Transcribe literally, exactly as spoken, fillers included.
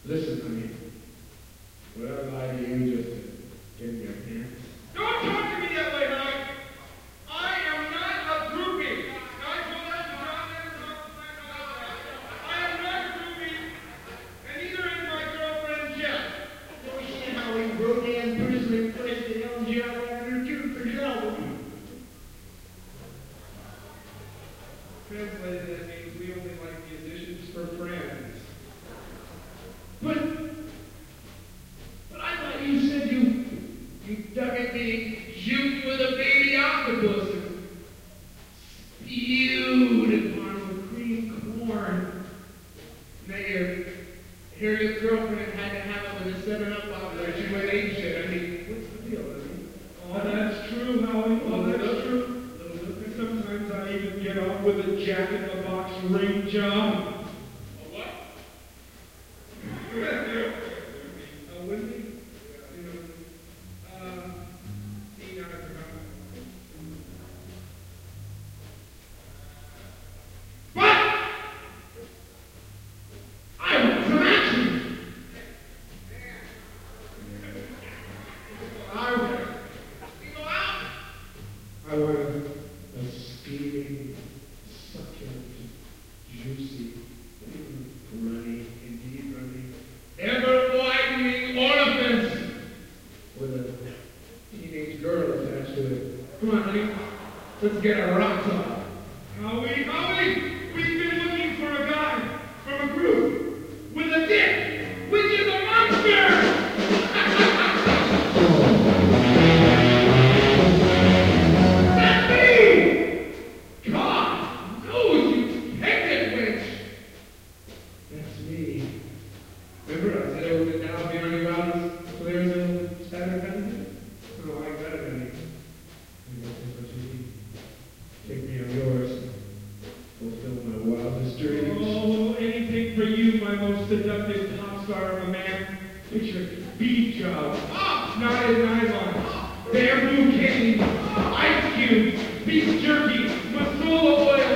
Listen to me. Whatever I do, you just give me a hand. Don't talk to me that way, Mike. I am not a groupie. I told that to John and talk to my daughter. I am not a groupie, and neither is my girlfriend Jeff. So we see how we broke and personally placed the L G out on her tooth for sure. Translated, that means we only like musicians for friends. But, but I thought you said you, you dug at being juked with a baby octopus and spewed upon with cream corn. Now your, here your girlfriend had to have it with a seven up bottle or she went ape shit. I mean, what's the deal? I mean, Oh, that's true, Howie. Oh, that's true. Sometimes I even get off with a jack-in-the-box ring job. A what? A Wendy? You know, uh, see, now I forgot. What? I want some action. I want. We go out. I want a steaming, succulent, juicy, runny, indeed runny, ever-widening orifice with a teenage girl attached to it. Come on, honey. Let's get our rocks off. Howie, Howie, we've been looking for a guy from a group with a dick, which is a monster! That's me! God knows you hectic witch! That's me. Remember I said I would now be running around as clear as a Saturday night? Oh, I got it, honey. I guess that's what you need. Take me on yours. Fulfill my wildest dreams. Oh, anything for you, my most seductive pop star of a man. Picture beef job, knotted nylon, bamboo canes, ice cubes, beef jerky, masala oil,